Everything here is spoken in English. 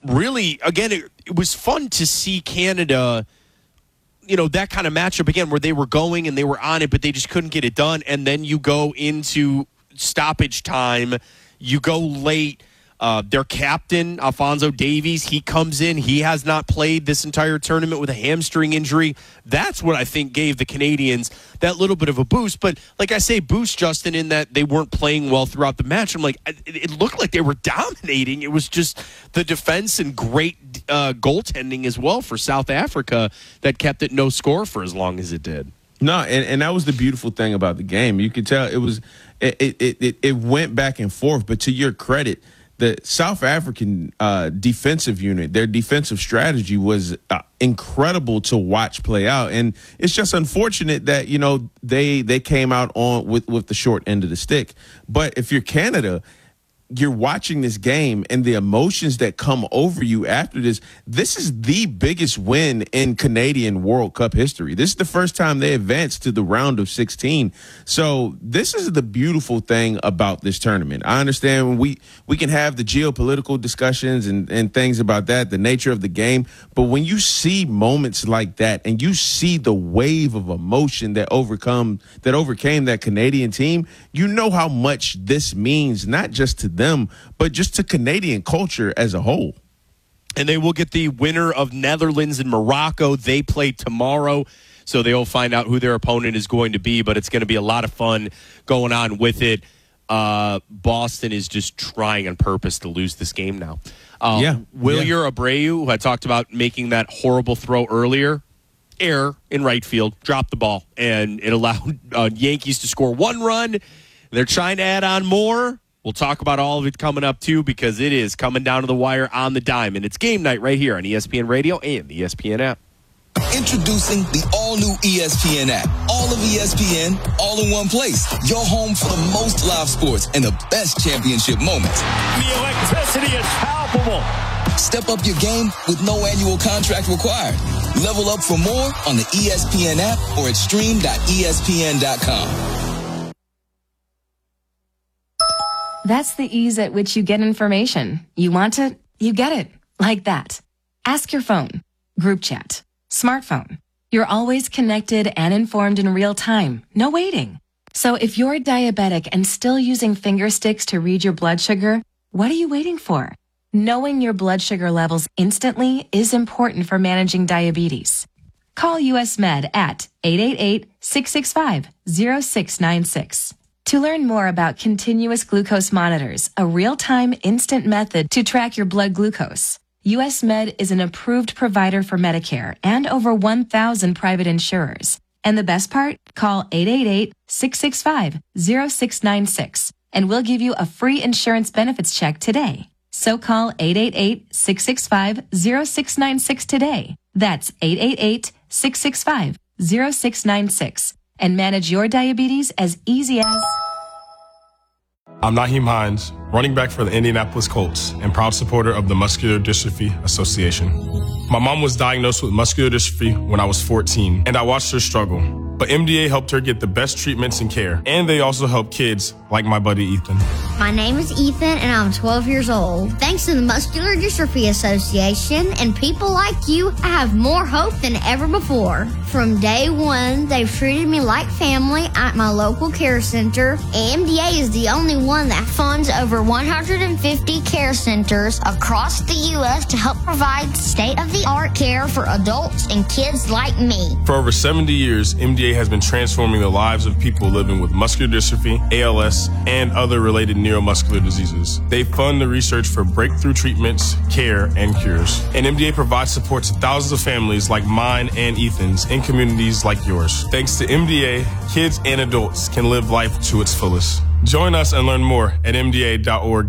really, again, it was fun to see Canada, that kind of matchup again where they were going and they were on it, but they just couldn't get it done. And then you go into stoppage time, you go late. Their captain, Alphonso Davies, he comes in. He has not played this entire tournament with a hamstring injury. That's what I think gave the Canadians that little bit of a boost. But like I say, boost, Justin, in that they weren't playing well throughout the match. I'm like, it looked like they were dominating. It was just the defense and great goaltending as well for South Africa that kept it no score for as long as it did. No, and that was the beautiful thing about the game. You could tell it went back and forth. But to your credit, the South African defensive unit, their defensive strategy was incredible to watch play out. And it's just unfortunate that, they came out on with the short end of the stick. But if you're Canada, you're watching this game and the emotions that come over you after this is the biggest win in Canadian World Cup history. This is the first time they advanced to the round of 16. So this is the beautiful thing about this tournament. I understand we can have the geopolitical discussions and things about that, the nature of the game. But when you see moments like that and you see the wave of emotion that overcame that Canadian team, you know how much this means, not just to them, but just to Canadian culture as a whole. And they will get the winner of Netherlands and Morocco. They play tomorrow, so they'll find out who their opponent is going to be, but it's going to be a lot of fun going on with it. Boston is just trying on purpose to lose this game now. Willier Abreu, who I talked about making that horrible throw earlier, error in right field, dropped the ball, and it allowed Yankees to score one run. They're trying to add on more. We'll talk about all of it coming up, too, because it is coming down to the wire on the dime. And it's game night right here on ESPN Radio and the ESPN app. Introducing the all-new ESPN app. All of ESPN, all in one place. Your home for the most live sports and the best championship moments. The electricity is palpable. Step up your game with no annual contract required. Level up for more on the ESPN app or at stream.espn.com. That's the ease at which you get information. You want it, you get it. Like that. Ask your phone. Group chat. Smartphone. You're always connected and informed in real time. No waiting. So if you're diabetic and still using finger sticks to read your blood sugar, what are you waiting for? Knowing your blood sugar levels instantly is important for managing diabetes. Call US Med at 888-665-0696. To learn more about continuous glucose monitors, a real-time instant method to track your blood glucose, US Med is an approved provider for Medicare and over 1,000 private insurers. And the best part? Call 888-665-0696 and we'll give you a free insurance benefits check today. So call 888-665-0696 today. That's 888-665-0696 and manage your diabetes as easy as... I'm Naheem Hines, running back for the Indianapolis Colts and proud supporter of the Muscular Dystrophy Association. My mom was diagnosed with muscular dystrophy when I was 14, and I watched her struggle. But MDA helped her get the best treatments and care, and they also help kids like my buddy Ethan. My name is Ethan, and I'm 12 years old. Thanks to the Muscular Dystrophy Association and people like you, I have more hope than ever before. From day one, they've treated me like family at my local care center. MDA is the only one that funds over 150 care centers across the U.S. to help provide state-of-the-art care for adults and kids like me. For over 70 years, MDA has been transforming the lives of people living with muscular dystrophy, ALS, and other related neuromuscular diseases. They fund the research for breakthrough treatments, care, and cures. And MDA provides support to thousands of families like mine and Ethan's in communities like yours. Thanks to MDA, kids and adults can live life to its fullest. Join us and learn more at mda.org/care.